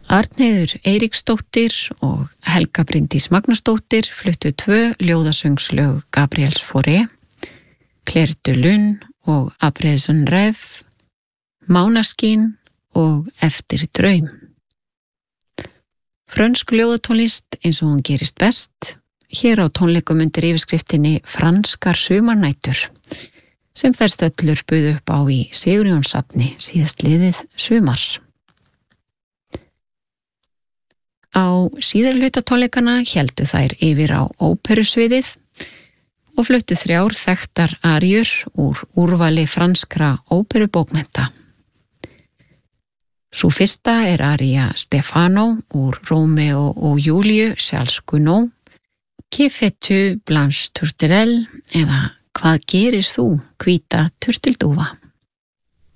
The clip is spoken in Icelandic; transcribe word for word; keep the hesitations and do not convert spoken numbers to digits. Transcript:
Arnheiður Eiríksdóttir og Helga Bryndís Magnúsdóttir fluttu tvö ljóðasöngslög Gabriels Fauré, Clair de Lune og Après un rêve, Mánaskín og Eftir draum. Frönsk ljóðatónlist eins og hún gerist best, hér á tónleikum undir yfirskriftinni Franskar sumarnætur, sem þær stöllur buðu upp á í Sigurjónssafni síðast liðið sumar. Á síðari hluta tónleikana héldu þær yfir á óperusviðið og fluttu þrjár þekktar aríur úr úrvali franskra óperubókmennta. Sú fyrsta er aría Stefano úr Rómeó og Júlíu Charles Gounod, Que fais-tu Blanche Tourterelle eða Hvað gerir þú, hvíta turtildúfa?